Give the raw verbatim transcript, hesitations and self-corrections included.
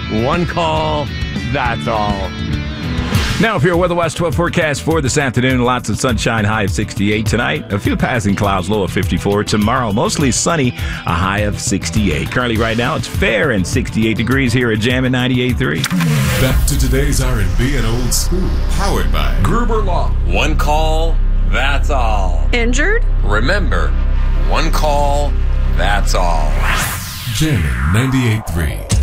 One call, that's all. Now, for your Weather West twelve forecast for this afternoon, lots of sunshine, high of sixty-eight tonight. A few passing clouds, low of fifty-four. Tomorrow, mostly sunny, a high of sixty-eight. Currently, right now, it's fair and sixty-eight degrees here at Jammin' ninety-eight point three. Back to today's R and B and old school. Powered by Gruber Law. One call, that's all. Injured? Remember, one call, that's all. Jammin' ninety-eight point three.